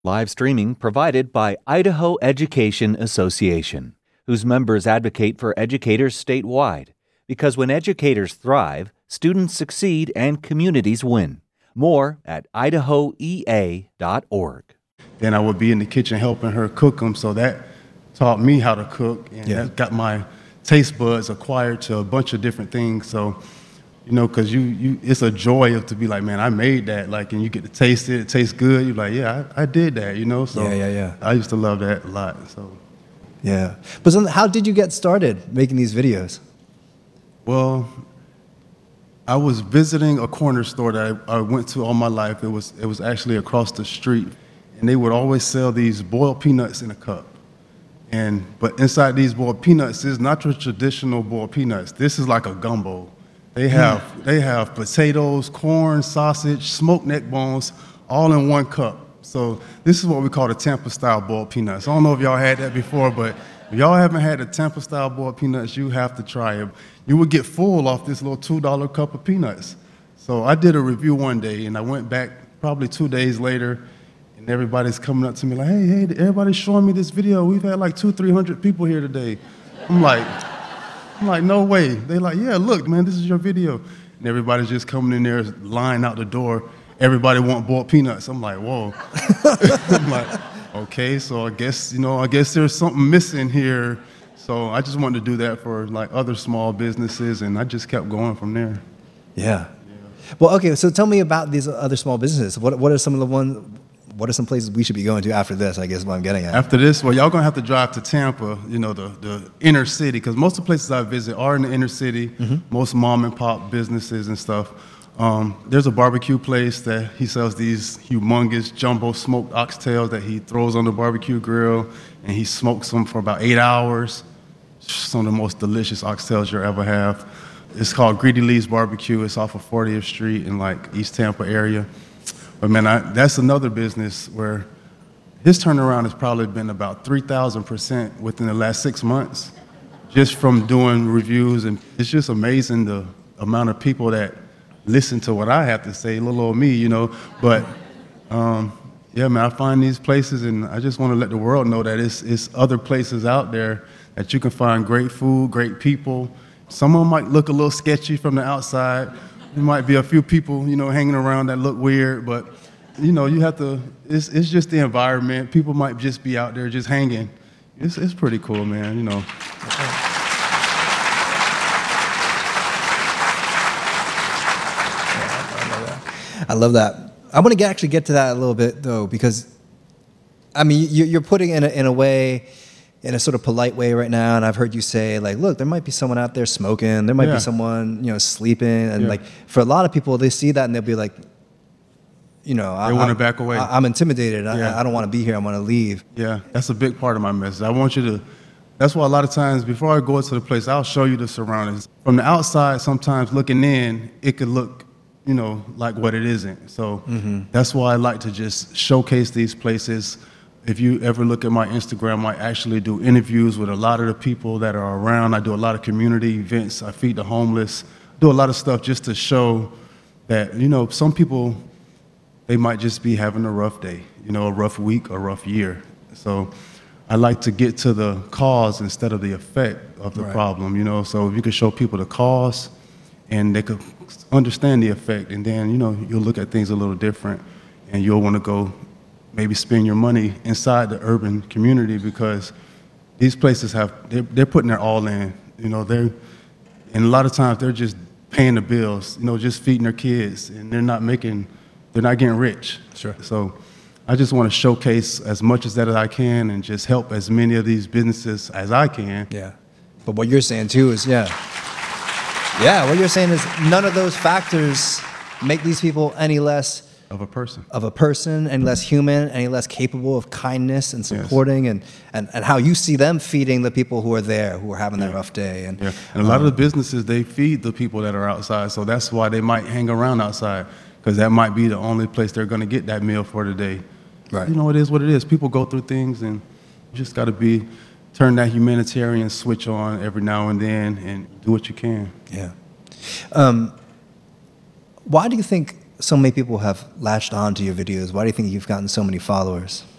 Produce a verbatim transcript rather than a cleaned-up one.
Live streaming provided by Idaho Education Association, whose members advocate for educators statewide. Because when educators thrive, students succeed and communities win. More at idaho e a dot org. Then I would be in the kitchen helping her cook them, so that taught me how to cook, and Yeah. that got my taste buds acquired to a bunch of different things. So, you know, because you, you, it's a joy of to be like, man, I made that, like, and you get to taste it, it tastes good. You're like, yeah, I, I did that, you know. So Yeah, yeah, yeah. I used to love that a lot. So, Yeah. But so how did you get started making these videos? well, I was visiting a corner store that I, I went to all my life. It was it was actually across the street, and they would always sell these boiled peanuts in a cup. And but inside these boiled peanuts is not your traditional boiled peanuts. This is like a gumbo. They have they have potatoes, corn, sausage, smoked neck bones, all in one cup. So this is what we call the Tampa style boiled peanuts. I don't know if y'all had that before, but if y'all haven't had the Tampa style boiled peanuts, you have to try it. You would get full off this little two dollar cup of peanuts. So I did a review one day, and I went back probably two days later, and everybody's coming up to me like, hey, hey, everybody's showing me this video. We've had like two, three hundred people here today. I'm like, I'm like, no way. They like, yeah, look, man, this is your video. And everybody's just coming in there, lying out the door. Everybody want boiled peanuts. I'm like, whoa. I'm like, okay, so I guess, you know, I guess there's something missing here. So I just wanted to do that for like other small businesses, and I just kept going from there. Yeah. Well, okay, so tell me about these other small businesses. What what are some of the ones, what are some places we should be going to after this, I guess is what I'm getting at. After this, well, y'all gonna have to drive to Tampa, you know, the, the inner city, because most of the places I visit are in the inner city, mm-hmm. most mom and pop businesses and stuff. Um, there's a barbecue place that he sells these humongous jumbo smoked oxtails that he throws on the barbecue grill, and he smokes them for about eight hours. Some of the most delicious oxtails you'll ever have. It's called Greedy Lee's Barbecue. It's off of fortieth Street in like East Tampa area. But man, I, that's another business where his turnaround has probably been about three thousand percent within the last six months, just from doing reviews. And it's just amazing the amount of people that listen to what I have to say, little old me, you know. But um, yeah, man, I find these places, and I just want to let the world know that it's, it's other places out there that you can find great food, great people. Some of them might look a little sketchy from the outside. There might be a few people, you know, hanging around that look weird, but, you know, you have to, it's, it's just the environment. People might just be out there just hanging. It's, it's pretty cool, man, you know. I love that. I want to get, actually get to that a little bit, though, because, I mean, you, you're putting it in a, in a way, in a sort of polite way right now, and I've heard you say, like, look, there might be someone out there smoking, there might Yeah. be someone, you know, sleeping, and Yeah. like, for a lot of people, they see that and they'll be like, you know, They I, wanna I- back away. I, I'm intimidated. Yeah. I, I don't want to be here. I want to leave. Yeah, that's a big part of my message. I want you to, that's why a lot of times before I go into the place, I'll show you the surroundings. From the outside, sometimes looking in, it could look, you know, like what it isn't. So that's why I like to just showcase these places. If you ever look at my Instagram, I actually do interviews with a lot of the people that are around. I do a lot of community events. I feed the homeless, do a lot of stuff just to show that, you know, some people, they might just be having a rough day, you know, a rough week, a rough year. So I like to get to the cause instead of the effect of the Right. problem, you know. So if you could show people the cause and they could understand the effect, and then, you know, you'll look at things a little different, and you'll want to go maybe spend your money inside the urban community, because these places have, they're, they're putting their all in, you know, they're, and a lot of times they're just paying the bills, you know, just feeding their kids, and they're not making, they're not getting rich. Sure. So I just want to showcase as much as that as I can and just help as many of these businesses as I can. Yeah. But what you're saying too is, yeah. Yeah, what you're saying is none of those factors make these people any less Of a person. of a person, any less human, any less capable of kindness and supporting, and, and, and how you see them feeding the people who are there, who are having that rough day. And, Yeah, and a lot of the businesses, they feed the people that are outside, so that's why they might hang around outside, because that might be the only place they're going to get that meal for the day. Right. You know, it is what it is. People go through things, and you just got to be, turn that humanitarian switch on every now and then and do what you can. Yeah. Um, why do you think so many people have latched on to your videos? Why do you think you've gotten so many followers?